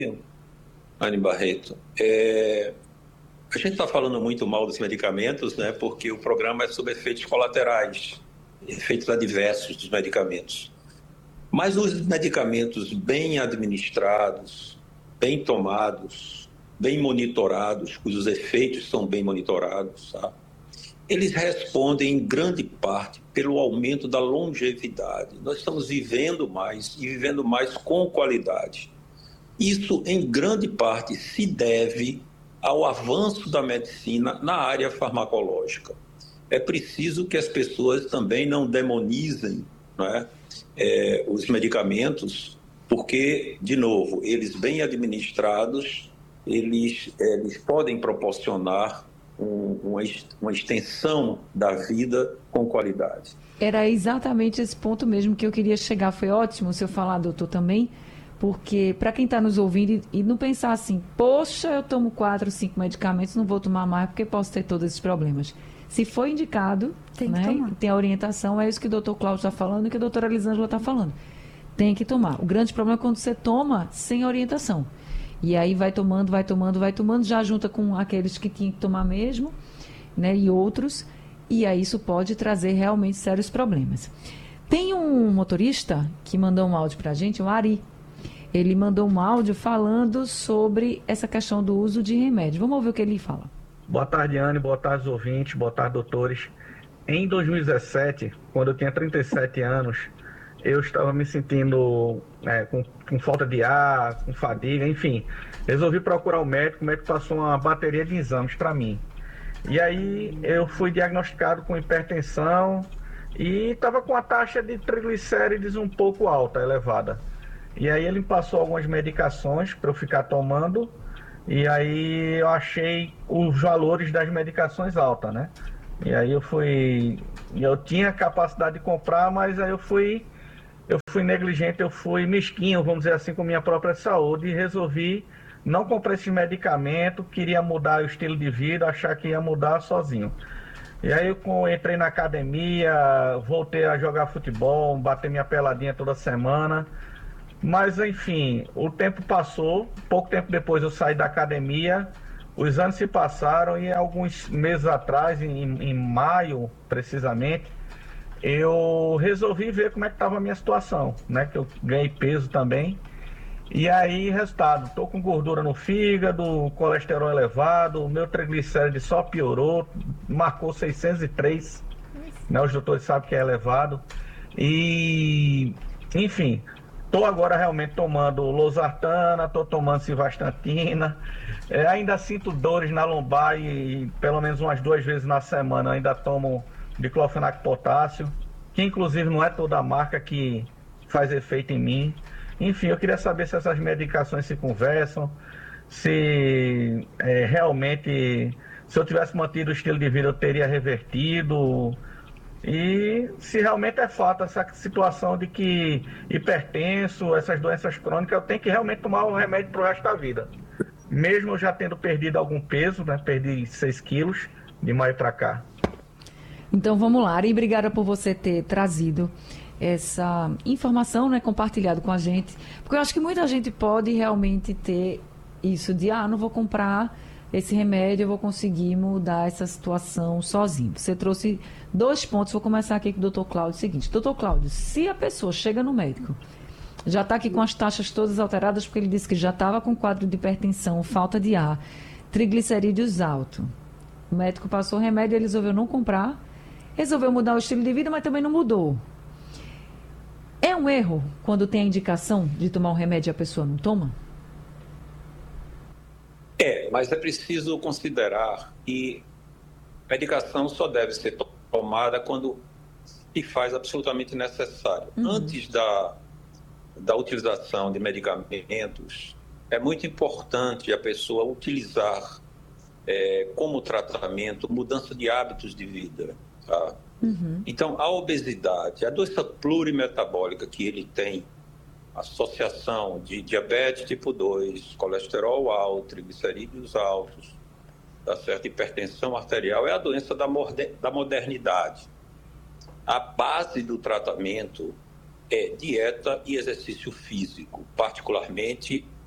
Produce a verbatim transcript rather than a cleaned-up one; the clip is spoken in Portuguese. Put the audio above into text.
Anne Barreto, é, a gente está falando muito mal dos medicamentos, né? Porque o programa é sobre efeitos colaterais, efeitos adversos dos medicamentos. Mas os medicamentos bem administrados, bem tomados, bem monitorados, cujos efeitos são bem monitorados, tá? Eles respondem em grande parte pelo aumento da longevidade. Nós estamos vivendo mais e vivendo mais com qualidade. Isso, em grande parte, se deve ao avanço da medicina na área farmacológica. É preciso que as pessoas também não demonizem, não é, é, os medicamentos, porque, de novo, eles bem administrados, eles, eles podem proporcionar um, uma, uma extensão da vida com qualidade. Era exatamente esse ponto mesmo que eu queria chegar. Foi ótimo o senhor falar, doutor, também, porque para quem está nos ouvindo e não pensar assim, poxa, eu tomo quatro, cinco medicamentos, não vou tomar mais porque posso ter todos esses problemas. Se foi indicado, tem, né, tem a orientação, é isso que o doutor Cláudio está falando e que a doutora Elisângela está falando. Tem que tomar. O grande problema é quando você toma sem orientação. E aí vai tomando, vai tomando, vai tomando, já junta com aqueles que tinham que tomar mesmo, né, e outros, e aí isso pode trazer realmente sérios problemas. Tem um motorista que mandou um áudio para a gente, o Ari. Ele mandou um áudio falando sobre essa questão do uso de remédio. Vamos ouvir o que ele fala. Boa tarde, Anne. Boa tarde, ouvintes. Boa tarde, doutores. Em dois mil e dezessete, quando eu tinha trinta e sete anos, eu estava me sentindo é, com, com falta de ar, com fadiga, enfim. Resolvi procurar o médico, o médico passou uma bateria de exames para mim. E aí eu fui diagnosticado com hipertensão e estava com a taxa de triglicérides um pouco alta, elevada. E aí ele me passou algumas medicações para eu ficar tomando, e aí eu achei os valores das medicações altas, né? E aí eu fui, eu tinha capacidade de comprar, mas aí eu fui, eu fui negligente, eu fui mesquinho, vamos dizer assim, com minha própria saúde, e resolvi não comprar esse medicamento, queria mudar o estilo de vida, achar que ia mudar sozinho. E aí eu entrei na academia, voltei a jogar futebol, bater minha peladinha toda semana. Mas, enfim, o tempo passou, pouco tempo depois eu saí da academia, os anos se passaram e alguns meses atrás, em, em maio precisamente, eu resolvi ver como é que estava a minha situação, né? Que eu ganhei peso também. E aí, resultado, estou com gordura no fígado, colesterol elevado, o meu triglicéride só piorou, marcou seiscentos e três, né? Os doutores sabem que é elevado. E, enfim... Estou agora realmente tomando losartana, estou tomando civastatina, é, ainda sinto dores na lombar e, e pelo menos umas duas vezes na semana ainda tomo diclofenac de potássio, que inclusive não é toda a marca que faz efeito em mim. Enfim, eu queria saber se essas medicações se conversam, se é, realmente, se eu tivesse mantido o estilo de vida eu teria revertido. E se realmente é fato essa situação de que hipertenso, essas doenças crônicas, eu tenho que realmente tomar o remédio para o resto da vida. Mesmo eu já tendo perdido algum peso, né? Perdi seis quilos de maio para cá. Então vamos lá, Ari, obrigada por você ter trazido essa informação, né, compartilhado com a gente, porque eu acho que muita gente pode realmente ter isso de, ah, não vou comprar esse remédio, eu vou conseguir mudar essa situação sozinho. Você trouxe dois pontos, vou começar aqui com o doutor Cláudio. Seguinte, doutor Cláudio, se a pessoa chega no médico, já está aqui com as taxas todas alteradas, porque ele disse que já estava com quadro de hipertensão, falta de ar, triglicerídeos alto. O médico passou o remédio, ele resolveu não comprar, resolveu mudar o estilo de vida, mas também não mudou. É um erro quando tem a indicação de tomar um remédio e a pessoa não toma? É, mas é preciso considerar que medicação só deve ser tomada quando se faz absolutamente necessário. Uhum. Antes da, da utilização de medicamentos, é muito importante a pessoa utilizar é, como tratamento mudança de hábitos de vida. Tá? Uhum. Então, a obesidade, a doença plurimetabólica que ele tem, associação de diabetes tipo dois, colesterol alto, triglicerídeos altos, tá certo? Hipertensão arterial, é a doença da, da modernidade. A base do tratamento é dieta e exercício físico, particularmente